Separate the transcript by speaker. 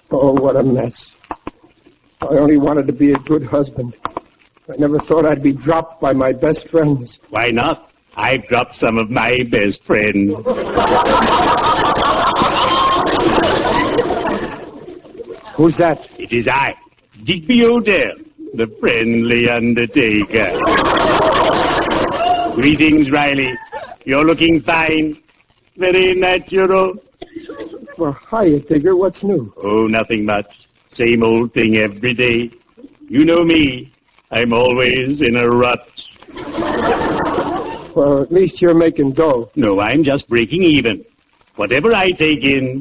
Speaker 1: Oh, what a mess. I only wanted to be a good husband. I never thought I'd be dropped by my best friends.
Speaker 2: Why not? I've dropped some of my best friends.
Speaker 1: Who's that?
Speaker 2: It is I, Digby O'Dell, the friendly undertaker. Greetings, Riley. You're looking fine. Very natural.
Speaker 1: Well, hiya, Digger. What's new?
Speaker 2: Oh, nothing much. Same old thing every day. You know me. I'm always in a rut.
Speaker 1: Well, at least you're making dough.
Speaker 2: No, I'm just breaking even. Whatever I take in,